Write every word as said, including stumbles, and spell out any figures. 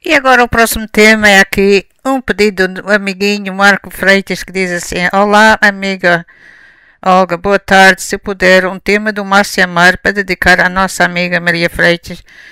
E agora o próximo tema é aqui um pedido do amiguinho Marco Freitas que diz assim: Olá, amiga Olga, boa tarde. Se puder, um tema do Márcio Amar para dedicar à nossa amiga Maria Freitas,